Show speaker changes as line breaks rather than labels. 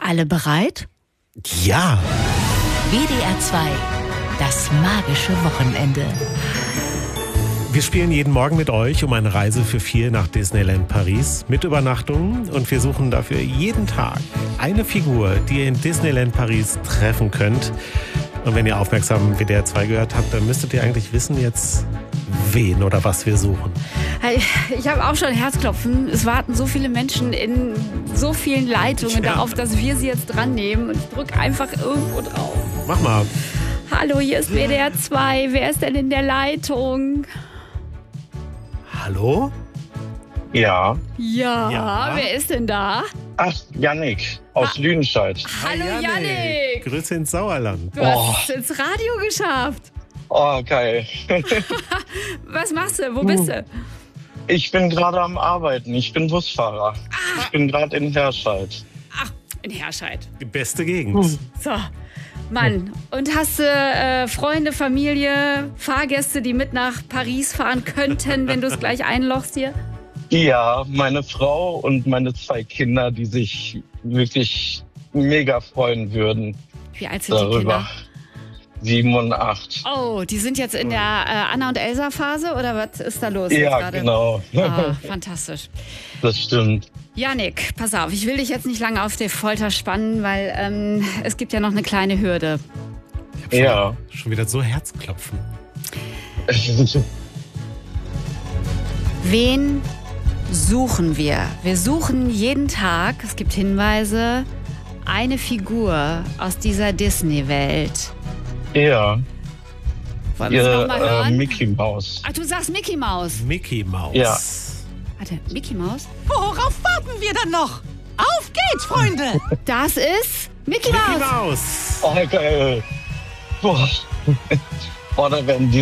Alle bereit?
Ja.
WDR 2, das magische Wochenende.
Wir spielen jeden Morgen mit euch um eine Reise für 4 nach Disneyland Paris mit Übernachtungen und wir suchen dafür jeden Tag eine Figur, die ihr in Disneyland Paris treffen könnt. Und wenn ihr aufmerksam WDR 2 gehört habt, dann müsstet ihr eigentlich wissen jetzt, wen oder was wir suchen.
Ich habe auch schon Herzklopfen. Es warten so viele Menschen in so vielen Leitungen darauf, dass wir sie jetzt dran nehmen. Und ich drücke einfach irgendwo drauf.
Mach mal.
Hallo, hier ist WDR 2. Wer ist denn in der Leitung?
Hallo?
Ja.
Ja, wer ist denn da?
Ach, Yannick aus Lüdenscheid.
Hallo Yannick.
Grüße ins Sauerland.
Du hast es ins Radio geschafft.
Oh, geil.
Was machst du? Wo bist du?
Ich bin gerade am Arbeiten. Ich bin Busfahrer. Ich bin gerade in Herscheid.
Ach, in Herscheid.
Die beste Gegend.
So, Mann. Und hast du Freunde, Familie, Fahrgäste, die mit nach Paris fahren könnten, wenn du es gleich einlochst hier?
Ja, meine Frau und meine 2 Kinder, die sich wirklich mega freuen würden
Wie alt sind die
darüber.
Kinder?
7 und 8.
Oh, die sind jetzt in der Anna und Elsa Phase oder was ist da los jetzt
Ja,
gerade?
genau.
Ah, fantastisch.
Das stimmt.
Yannick, pass auf, ich will dich jetzt nicht lange auf die Folter spannen, weil es gibt ja noch eine kleine Hürde.
Ja.
Schon wieder so Herzklopfen.
Wen suchen wir? Wir suchen jeden Tag, es gibt Hinweise, eine Figur aus dieser Disney-Welt.
Ja.
Wollen wir es nochmal hören?
Mickey Mouse.
Ach, du sagst Mickey Mouse.
Mickey Mouse.
Ja.
Warte, Mickey Mouse?
Worauf warten wir dann noch? Auf geht's, Freunde!
Das ist Mickey
Mickey
Mouse.
Mouse.
Oh, geil. Boah. Boah, da werden die